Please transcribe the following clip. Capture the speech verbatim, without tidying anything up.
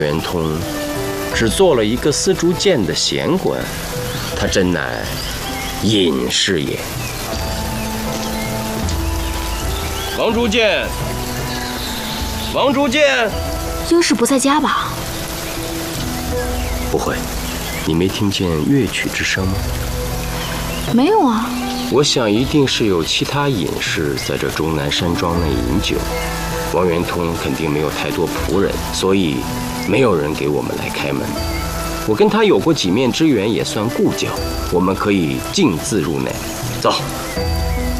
圆通只做了一个丝竹监的闲官，他真乃隐士也。王竹监，王竹监， 应是不在家吧？ 不会，你没听见乐曲之声吗？ 没有啊。 我想一定是有其他隐士在这终南山庄内饮酒。王圆通肯定没有太多仆人，所以没有人给我们来开门。我跟他有过几面之缘，也算故交，我们可以径自入内。走。